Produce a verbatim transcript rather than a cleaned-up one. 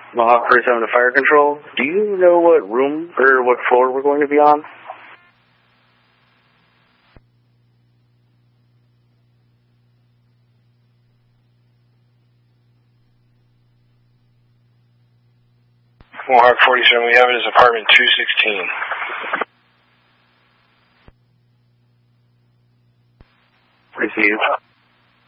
Mohawk forty-seven to fire control. Do you know what room or what floor we're going to be on? Mohawk forty-seven, we have it as apartment two sixteen. Received.